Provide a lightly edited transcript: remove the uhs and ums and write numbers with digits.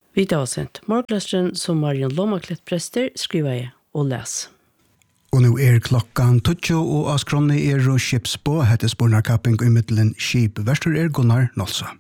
Vi tar sent. Morglastren som Marion Lomaklet prester skriver jeg og les. Og nå klokkan 20 og av skronne og skipsbå heter spornarkapping i middelen skip. Verstur Gunnar Nolsa.